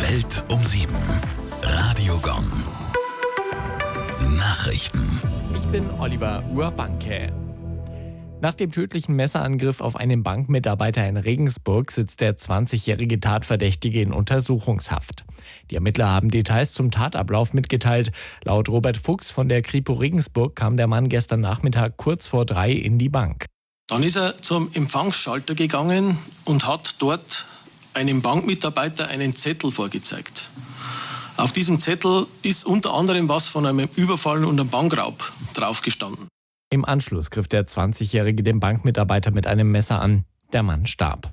Welt um 7. Radio Gong. Nachrichten. Ich bin Oliver Urbanke. Nach dem tödlichen Messerangriff auf einen Bankmitarbeiter in Regensburg sitzt der 20-jährige Tatverdächtige in Untersuchungshaft. Die Ermittler haben Details zum Tatablauf mitgeteilt. Laut Robert Fuchs von der Kripo Regensburg kam der Mann gestern Nachmittag kurz vor 3 in die Bank. Dann ist er zum Empfangsschalter gegangen und hat dort einem Bankmitarbeiter einen Zettel vorgezeigt. Auf diesem Zettel ist unter anderem was von einem Überfall und einem Bankraub draufgestanden. Im Anschluss griff der 20-jährige den Bankmitarbeiter mit einem Messer an. Der Mann starb.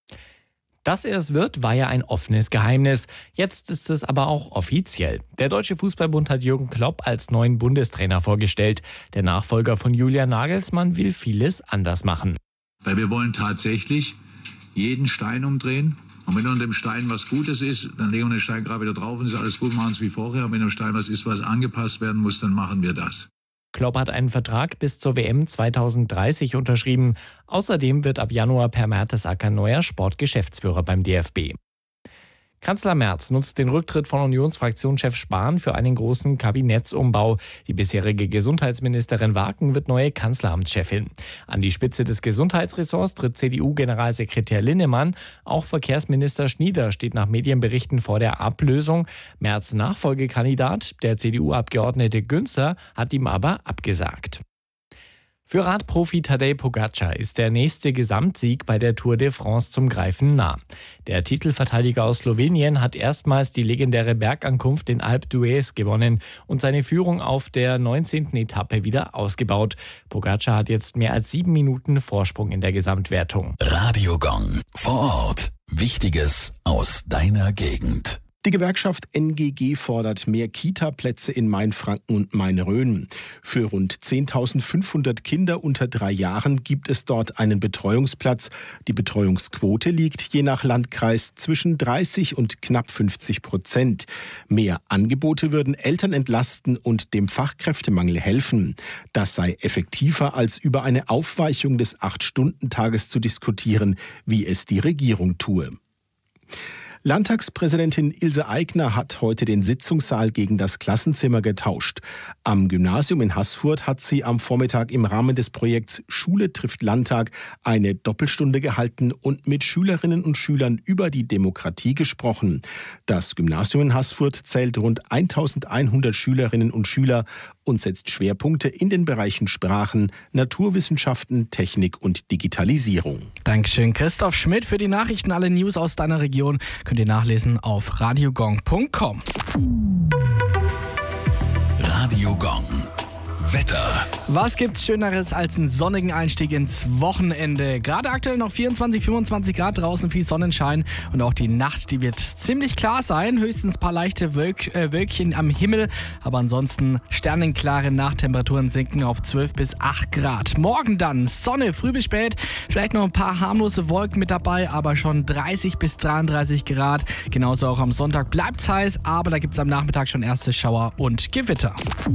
Dass er es wird, war ja ein offenes Geheimnis. Jetzt ist es aber auch offiziell. Der Deutsche Fußballbund hat Jürgen Klopp als neuen Bundestrainer vorgestellt. Der Nachfolger von Julian Nagelsmann will vieles anders machen. Weil wir wollen tatsächlich jeden Stein umdrehen. Und wenn unter dem Stein was Gutes ist, dann legen wir den Stein gerade wieder drauf und ist alles gut, machen es wie vorher. Und wenn am Stein was ist, was angepasst werden muss, dann machen wir das. Klopp hat einen Vertrag bis zur WM 2030 unterschrieben. Außerdem wird ab Januar Per Mertesacker neuer Sportgeschäftsführer beim DFB. Kanzler Merz nutzt den Rücktritt von Unionsfraktionschef Spahn für einen großen Kabinettsumbau. Die bisherige Gesundheitsministerin Waken wird neue Kanzleramtschefin. An die Spitze des Gesundheitsressorts tritt CDU-Generalsekretär Linnemann. Auch Verkehrsminister Schnieder steht nach Medienberichten vor der Ablösung. Merz' Nachfolgekandidat, der CDU-Abgeordnete Günzer, hat ihm aber abgesagt. Für Radprofi Tadej Pogačar ist der nächste Gesamtsieg bei der Tour de France zum Greifen nah. Der Titelverteidiger aus Slowenien hat erstmals die legendäre Bergankunft in Alpe d'Huez gewonnen und seine Führung auf der 19. Etappe wieder ausgebaut. Pogačar hat jetzt mehr als 7 Minuten Vorsprung in der Gesamtwertung. Radio Gong. Vor Ort. Wichtiges aus deiner Gegend. Die Gewerkschaft NGG fordert mehr Kita-Plätze in Mainfranken und Main-Rhön. Für rund 10.500 Kinder unter 3 Jahren gibt es dort einen Betreuungsplatz. Die Betreuungsquote liegt je nach Landkreis zwischen 30 und knapp 50%. Mehr Angebote würden Eltern entlasten und dem Fachkräftemangel helfen. Das sei effektiver, als über eine Aufweichung des 8-Stunden-Tages zu diskutieren, wie es die Regierung tue. Landtagspräsidentin Ilse Aigner hat heute den Sitzungssaal gegen das Klassenzimmer getauscht. Am Gymnasium in Haßfurt hat sie am Vormittag im Rahmen des Projekts Schule trifft Landtag eine Doppelstunde gehalten und mit Schülerinnen und Schülern über die Demokratie gesprochen. Das Gymnasium in Haßfurt zählt rund 1.100 Schülerinnen und Schüler und setzt Schwerpunkte in den Bereichen Sprachen, Naturwissenschaften, Technik und Digitalisierung. Dankeschön, Christoph Schmidt, für die Nachrichten. Alle News aus deiner Region könnt ihr nachlesen auf radiogong.com. Radio Gong. Wetter. Was gibt's Schöneres als einen sonnigen Einstieg ins Wochenende? Gerade aktuell noch 24, 25 Grad draußen, viel Sonnenschein und auch die Nacht, die wird ziemlich klar sein. Höchstens ein paar leichte Wölkchen am Himmel, aber ansonsten sternenklare Nachttemperaturen sinken auf 12 bis 8 Grad. Morgen dann Sonne, früh bis spät, vielleicht noch ein paar harmlose Wolken mit dabei, aber schon 30 bis 33 Grad. Genauso auch am Sonntag bleibt's heiß, aber da gibt's am Nachmittag schon erste Schauer und Gewitter.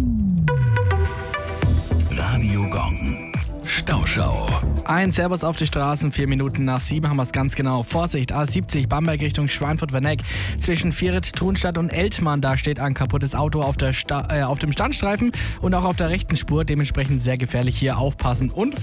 Radio Gong. Stauschau. Ein Servus auf die Straßen, 4 Minuten nach 7 haben wir es ganz genau. Vorsicht, A70 Bamberg Richtung Schweinfurt-Werneck. Zwischen Viritz, Thunstadt und Eltmann, da steht ein kaputtes Auto auf dem Standstreifen und auch auf der rechten Spur. Dementsprechend sehr gefährlich, hier aufpassen und